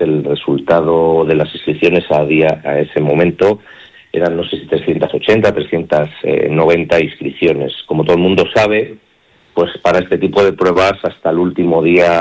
el resultado de las inscripciones a ese momento eran, no sé si 380, 390 inscripciones. Como todo el mundo sabe, pues para este tipo de pruebas hasta el último día